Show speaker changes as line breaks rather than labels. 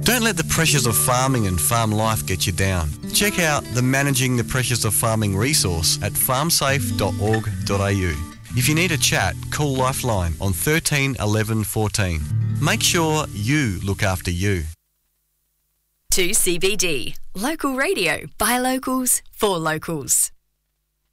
Don't let the pressures of farming and farm life get you down. Check out the Managing the Pressures of Farming resource at farmsafe.org.au. If you need a chat, call Lifeline on 13 11 14. Make sure you look after you.
2CBD, local radio by locals for locals.